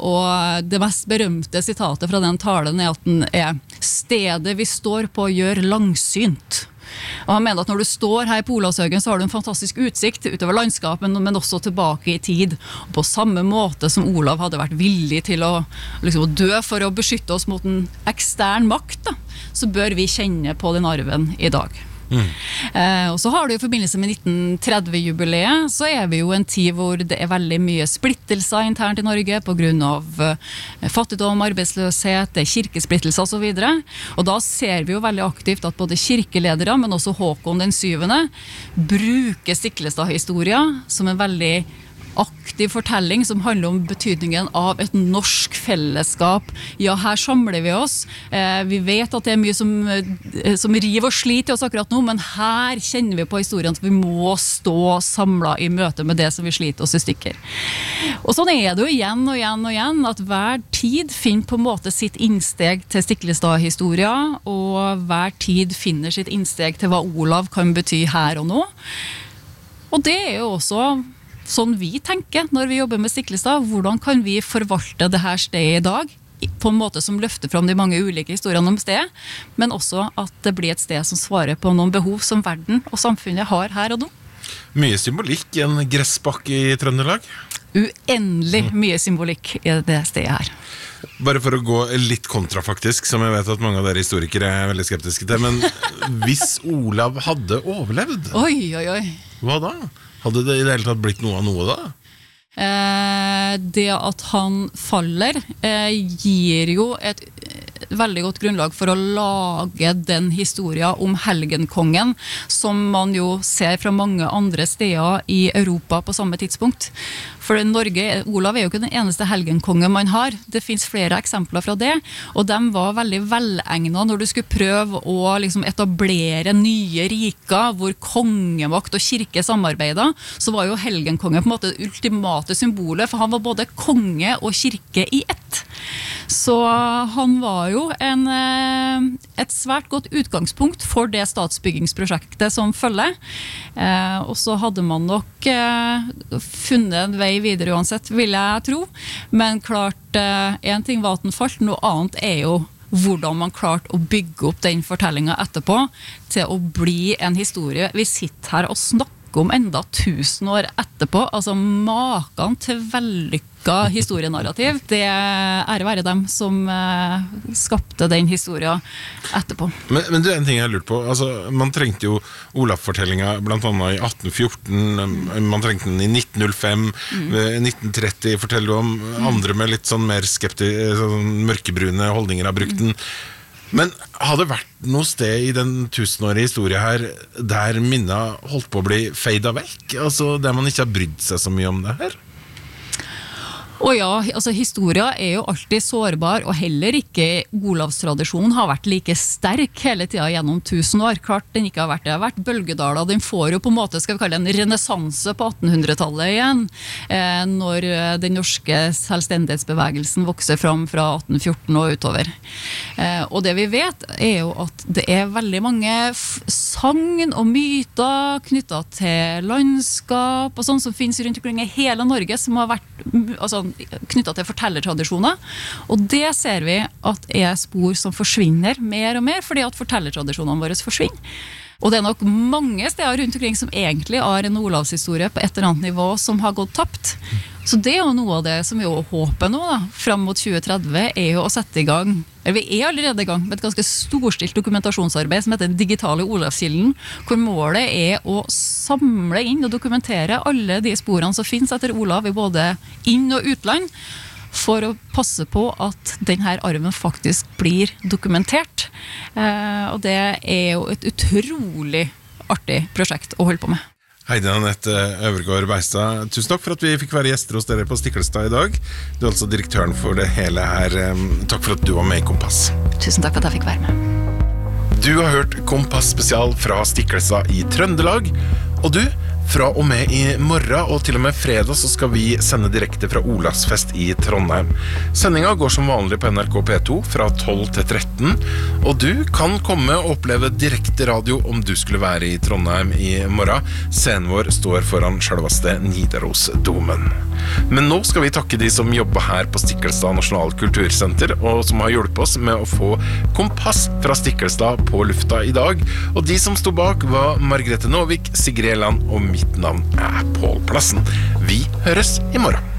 og det mest berømte sitatet fra den talen at den stedet vi står på gjør langsynt. Og han mener at når du står her på Olavshaugen så har du en fantastisk utsikt utover landskapet, men også tilbake i tid. Og på samme måte som Olav hadde vært villig til å dø for å beskytte oss mot en ekstern makt, så bør vi kjenne på den arven i dag. Og så har du i forbindelse med 1930-jubileet så vi jo en tid hvor det veldig mye splittelser internt i Norge på grunn av fattigdom, arbeidsløshet, kirkesplittelser og så videre. Og da ser vi jo veldig aktivt at både kirkeledere, men også Håkon den 7. bruker Stiklestad-historien som en veldig aktiv fortelling som handler om betydningen av et norsk fellesskap. Ja, her samler vi oss. Vi vet at det mye som river og sliter oss akkurat nå, men her kjenner vi på historien at vi må stå samlet i møte med det som vi sliter oss i stykker. Og sånn det jo igjen og igjen og igjen, at hver tid finner på en måte sitt innsteg til Stiklestad-historien, og hver tid finner sitt innsteg til hva Olav kan bety her og nå. Og det jo også sånn vi tenker når vi jobber med Stiklestad. Hvordan kan vi forvalte det her stedet i dag på en måte som løfter fram de mange ulike historiene om stedet, men også at det blir et sted som svarer på noen behov som verden og samfunnet har her og nå. Mye symbolikk i en gressbakke i Trøndelag? Uendelig mye symbolikk i det stedet her. Bare for å gå litt kontra faktisk, som jeg vet at mange av dere historikere veldig skeptiske til, men hvis Olav hadde overlevd, hva da? Hadde det i det hele tatt blitt noe av noe da? Det at han faller gir jo et veldig godt grunnlag for å lage den historien om helgenkongen som man jo ser fra mange andre steder i Europa på samme tidspunkt. For Norge, Olav jo ikke den eneste helgenkongen man har. Det finnes flere eksempler fra det, og de var veldig velegnet når du skulle prøve å etablere nye riker hvor kongemakt og kirke samarbeidet, så var jo helgenkongen på en måte det ultimate symbolet, for han var både konge og kirke i ett. Så han var jo et svært godt utgangspunkt for det statsbyggingsprosjektet som følger. Og så hadde man nok funnet en vei videre uansett, vil jeg tro. Men klart, en ting var at den falt, noe annet jo hvordan man klarte å bygge opp den fortellingen etterpå til å bli en historie. Vi sitter her og snakker om enda 1000 år etterpå, altså maken til vellykka historienarrativ, det være dem som skapte den historien etterpå. Men det en ting jeg har lurt på, altså, man trengte jo Olav-fortellinga blant annet i 1814, man trengte den i 1905, 1930 forteller du om, andre med litt sånn mer sånn mørkebrune holdninger har brukt den. Men har det vært noe sted i den 1000-årige historien her der minnet holdt på å bli feidet vekk? Altså der man ikke har brydd seg så mye om det her? Og ja, altså historien jo alltid sårbar, og heller ikke Olavstradisjonen har vært like sterk hele tiden gjennom 1000 år. Klart den ikke har vært det. Det har vært bølgedaler, den får jo på en måte, skal vi kalle det en renessanse på 1800-tallet igjen, når den norske selvstendighetsbevegelsen vokser fram fra 1814 og utover. Og det vi vet jo at det veldig mange sagn og myter knyttet til landskap og sånn som finnes rundt omkring i hele Norge, som har vært knyttet til fortellertradisjoner, og det ser vi at spor som forsvinner mer og mer, fordi at fortellertradisjonene våre forsvinner. Og det nok mange steder rundt omkring som egentlig har en Olavshistorie på et eller annet nivå som har gått tapt. Så det jo noe av det som vi håper nå da, frem mot 2030, jo å sette i gang, eller vi allerede i gang med et ganske storstilt dokumentasjonsarbeid som heter Den digitale Olavskilden, hvor målet å samle inn og dokumentere alle de sporene som finnes etter Olav i både inn- og utland, for å passe på at denne arven faktisk blir dokumentert. Og det jo et utrolig artig prosjekt å holde på med. Heidi Anette Øvergaard Beistad, tusen takk for at vi fikk være gjester hos dere på Stiklestad i dag. Du altså direktøren for det hele her. Takk for at du var med i Kompass. Tusen takk for at jeg fikk være med. Du har hørt Kompass spesial fra Stiklestad i Trøndelag. Og du, fra og med i morgen og til og med fredag så skal vi sende direkte fra Olavsfest i Trondheim. Sendingen går som vanlig på NRK P2 fra 12 til 13, og du kan komme og oppleve direkte radio om du skulle være i Trondheim i morgen. Scenen vår står foran selveste Nidarosdomen. Men nå skal vi takke de som jobber her på Stiklestad Nasjonal Kultursenter, og som har hjulpet oss med å få Kompass fra Stiklestad på lufta i dag. Og de som stod bak var Margrethe Nåvik, Sigrid Land, og mitt navn Pål Plassen. Vi høres i morgen.